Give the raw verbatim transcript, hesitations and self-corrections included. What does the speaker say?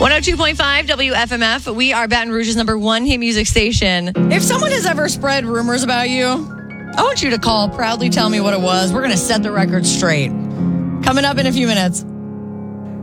one oh two point five W F M F. We are Baton Rouge's number one hit music station. If someone has ever spread rumors about you, I want you to call, proudly tell me what it was. We're going to set the record straight. Coming up in a few minutes.